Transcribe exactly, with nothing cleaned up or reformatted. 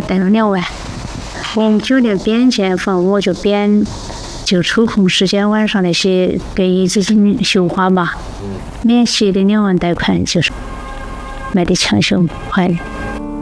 贷了两万。我们酒店边建房，我就边就抽空时间晚上那些给一资金绣花嘛，免息的两万贷款就是买的抢秀还的。